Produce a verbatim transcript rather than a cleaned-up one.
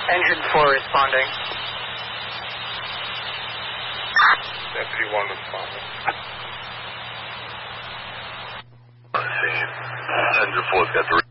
Engine four responding. Deputy one responding. Engine four's got three.